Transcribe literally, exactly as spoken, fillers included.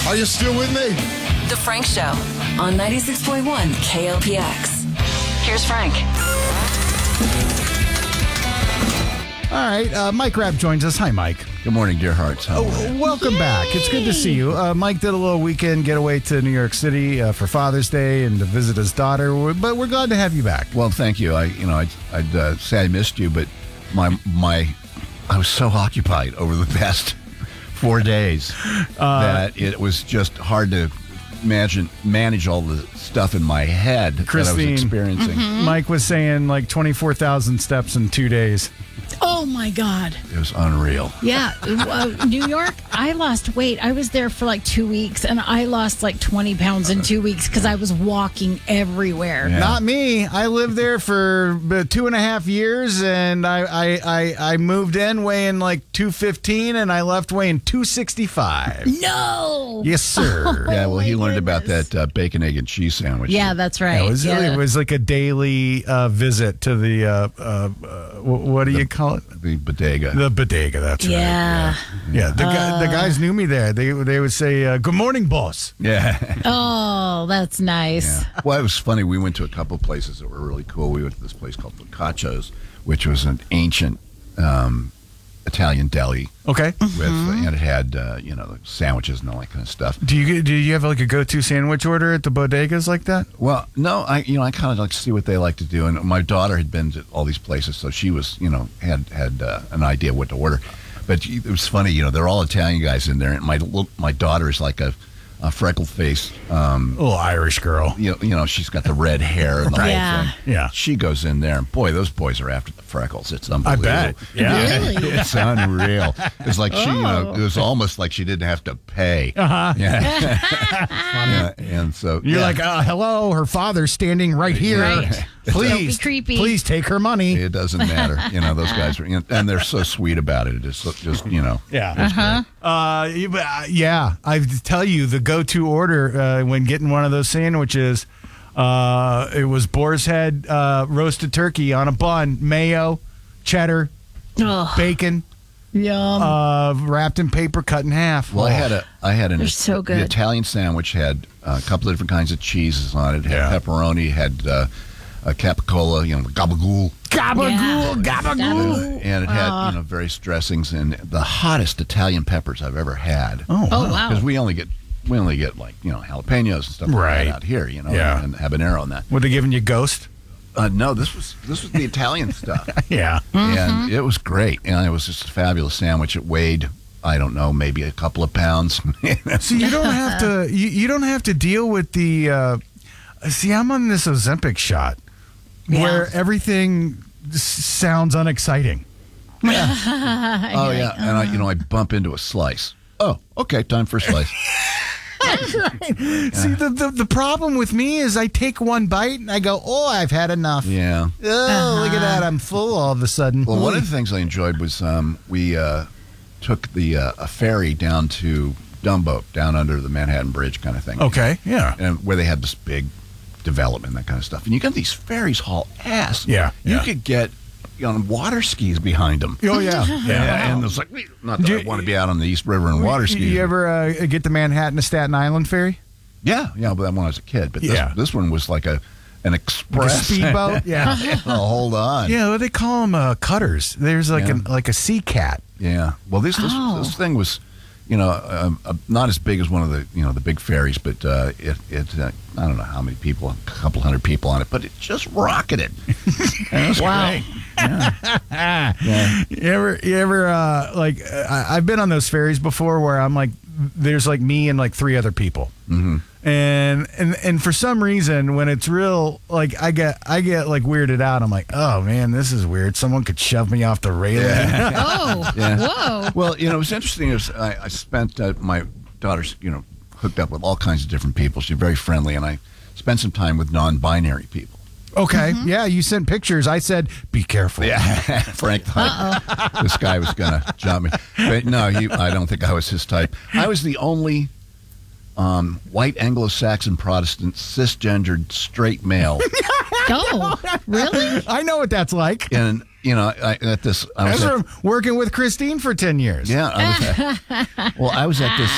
Are you still with me? The Frank Show on ninety-six point one K L P X. Here's Frank. All right, uh, Mike Rapp joins us. Hi, Mike. Good morning, dear hearts. How are you? Oh, welcome Yay. back. It's good to see you. Uh, Mike did a little weekend getaway to New York City uh, for Father's Day and to visit his daughter, but we're glad to have you back. Well, thank you. I, you know, I'd, I'd uh, say I missed you, but my my, I was so occupied over the past four days uh, that it was just hard to imagine manage all the stuff in my head Christine, that I was experiencing. Mm-hmm. Mike was saying like twenty-four thousand steps in two days. Oh, my God. It was unreal. Yeah. Uh, New York, I lost weight. I was there for like two weeks, and I lost like twenty pounds in two weeks because I was walking everywhere. Yeah. Not me. I lived there for uh, two and a half years, and I, I, I, I moved in weighing like two fifteen, and I left weighing two sixty-five. No. Yes, sir. Yeah, well, my he learned about goodness. that uh, bacon, egg, and cheese sandwich. Yeah, that's right. It was, Yeah. it was like a daily uh, visit to the, uh, uh, uh, wh- what do you call it? The bodega. The bodega, that's Yeah. right. Yeah, the, guy, the guys knew me there. They they would say, uh, good morning, boss. yeah. Oh, that's nice. Yeah. Well, it was funny. We went to a couple of places that were really cool. We went to this place called Boccacio's, which was an ancient um, Italian deli Okay. with, and it had uh, you know, sandwiches and all that kind of stuff. Do you do you have like a go-to sandwich order at the bodegas like that? Well, no, I you know I kind of like to see what they like to do, and my daughter had been to all these places, so she was you know had had uh, an idea what to order. But it was funny, you know, they're all Italian guys in there, and my look, my daughter is like a, a freckled face. Um, Little Irish girl. you know, you know, she's got the red hair and the Yeah. whole thing. Yeah. She goes in there, and boy, those boys are after the freckles. It's I unbelievable. bet. Yeah. Really? It's unreal. It's like she, you know, Oh. it was almost like she didn't have to pay. Uh-huh. Yeah. yeah. And so You're yeah. like, uh, hello, her father's standing right here. Right. Please, Don't be creepy. please take her money. It doesn't matter. You know, those guys are, you know, and they're so sweet about it. It's just, you know. Yeah. Uh-huh. Uh, you- uh, yeah. I tell you, the go-to order uh, when getting one of those sandwiches, uh, it was boar's head uh, roasted turkey on a bun, mayo, cheddar, Oh, bacon, yum. uh, wrapped in paper, cut in half. Well, I had a, I had an, They're so good. the Italian sandwich had a couple of different kinds of cheeses on it. It had Yeah. pepperoni, had uh, a capicola, you know, gabagool. Gabagool, Yeah. gabagool. And it had, you know, various dressings and the hottest Italian peppers I've ever had. Oh, Oh, wow. Because we only get, we only get like, you know, jalapenos and stuff like Right. that out here, you know, Yeah. and habanero and that. Were they giving you ghost? Uh, no, this was this was the Italian stuff, Yeah. and it was great. And it was just a fabulous sandwich. It weighed, I don't know, maybe a couple of pounds. So you don't have to. You, you don't have to deal with the. Uh, see, I'm on this Ozempic shot, where everything s- sounds unexciting. oh yeah, and I, you know, I bump into a slice. Oh, okay, time for a slice. See, the, the the problem with me is I take one bite and I go, oh, I've had enough. Yeah. Oh, look at that! I'm full all of a sudden. Well, one of the things I enjoyed was um, we uh, took the uh, a ferry down to Dumbo, down under the Manhattan Bridge, kind of thing. Okay. Yeah. And where they had this big development, that kind of stuff. And you got these ferries haul ass. Yeah, You yeah. could get you know, on water skis behind them. Oh yeah. Yeah, and it's like, not that Do I you- want to be out on the East River and water skis. You ever uh, get the Manhattan to Staten Island ferry? Yeah, yeah, but that when I was a kid. But this, Yeah. this one was like a an Like a express speedboat? Yeah. oh, hold on. Yeah. Well, they call them uh, cutters. There's like Yeah. a like a sea cat. Yeah. Well, this this, Oh. this thing was, you know, um, uh, not as big as one of the you know the big ferries, but uh, it it uh, I don't know how many people, a couple hundred people on it, but it just rocketed. And it was Wow. great. Yeah. yeah. You ever, you ever, uh, like, I, I've been on those ferries before where I'm like, there's like me and like three other people. Mm-hmm. And, and, and for some reason, when it's real, like, I get, I get like weirded out. I'm like, oh man, this is weird. Someone could shove me off the railing. Oh, Yeah. whoa. Well, you know, it was interesting. It was, I, I spent uh, my daughter's, you know, hooked up with all kinds of different people. She's very friendly, and I spent some time with non-binary people. Okay. Yeah. You sent pictures. I said, be careful. Yeah, Frank thought this guy was going to jump me. But no, he, I don't think I was his type. I was the only um, white Anglo-Saxon Protestant cisgendered straight male. Oh, really? I know what that's like. And, you know, I, at this, I was That's at, from working with Christine for ten years. yeah, I was at, well, I was at this